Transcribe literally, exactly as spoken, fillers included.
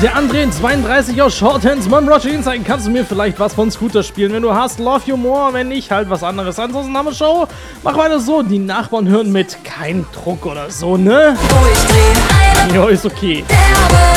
Der André zweiunddreißig aus Shorthands, Mom Roger ihn zeigen. Kannst du mir vielleicht was von Scooter spielen, wenn du hast? Love you more, wenn nicht, halt was anderes. Ansonsten haben wir Show. Mach weiter so, die Nachbarn hören mit. Kein Druck oder so, ne? Jo, ist okay.